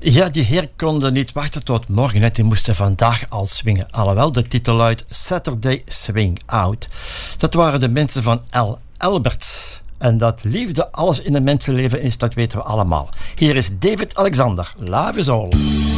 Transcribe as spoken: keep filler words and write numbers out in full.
Ja, die heer konden niet wachten tot morgen. Hè. Die moesten vandaag al swingen. Alhoewel, de titel luidt Saturday Swing Out. Dat waren de mensen van L. Alberts. En dat liefde alles in een mensenleven is, dat weten we allemaal. Hier is David Alexander, Love is All.